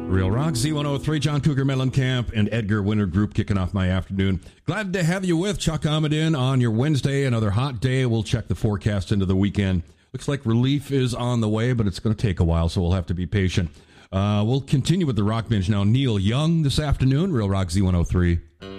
Real Rock Z103, John Cougar Mellencamp and Edgar Winter Group kicking off my afternoon. Glad to have you with Chuck Amadin on your Wednesday, another hot day. We'll check the forecast into the weekend. Looks like relief is on the way, but it's going to take a while, so we'll have to be patient. We'll continue with the Rock Binge now. Neil Young this afternoon, Real Rock Z103.